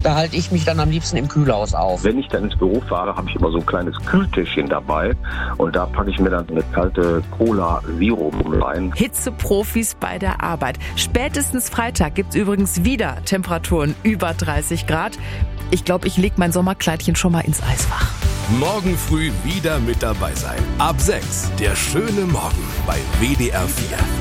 Da halte ich mich dann am liebsten im Kühlhaus auf. Wenn ich dann ins Büro fahre, habe ich immer so ein kleines Kühltischchen dabei und da packe ich mir dann eine kalte Cola Zero rein. Hitzeprofis bei der Arbeit. Spätestens Freitag gibt's übrigens wieder Temperaturen über 30 Grad. Ich glaube, ich lege mein Sommerkleidchen schon mal ins Eisfach. Morgen früh wieder mit dabei sein. Ab 6. Der schöne Morgen bei WDR 4.